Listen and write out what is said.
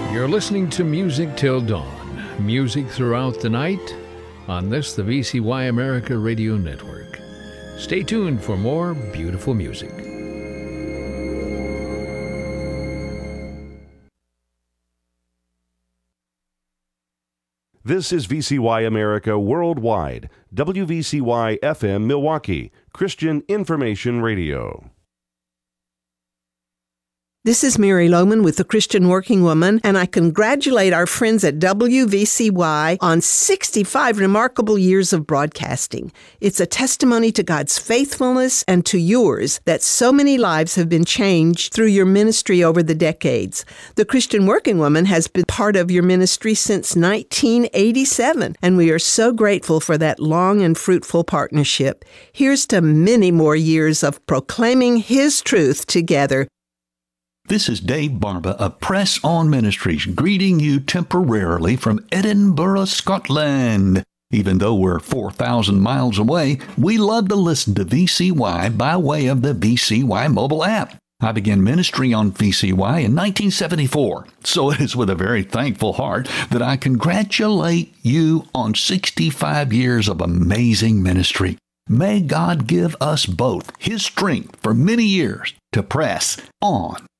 You're listening to Music Till Dawn. Music throughout the night on this, the VCY America Radio Network. Stay tuned for more beautiful music. This is VCY America Worldwide, WVCY FM Milwaukee, Christian Information Radio. This is Mary Lohman with the Christian Working Woman, and I congratulate our friends at WVCY on 65 remarkable years of broadcasting. It's a testimony to God's faithfulness and to yours that so many lives have been changed through your ministry over the decades. The Christian Working Woman has been part of your ministry since 1987, and we are so grateful for that long and fruitful partnership. Here's to many more years of proclaiming His truth together. This is Dave Barba of Press On Ministries, greeting you temporarily from Edinburgh, Scotland. Even though we're 4,000 miles away, we love to listen to VCY by way of the VCY mobile app. I began ministry on VCY in 1974, so it is with a very thankful heart that I congratulate you on 65 years of amazing ministry. May God give us both His strength for many years to press on